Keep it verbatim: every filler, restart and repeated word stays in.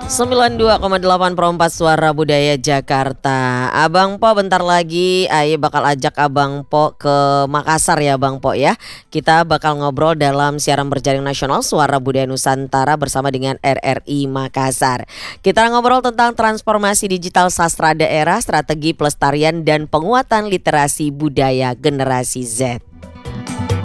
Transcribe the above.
sembilan puluh dua koma delapan Perempat Suara Budaya Jakarta. Abang Po bentar lagi Aye bakal ajak Abang Po ke Makassar ya Bang Po ya. Kita bakal ngobrol dalam siaran berjaring nasional Suara Budaya Nusantara bersama dengan R R I Makassar. Kita ngobrol tentang transformasi digital sastra daerah, strategi pelestarian dan penguatan literasi budaya generasi Z.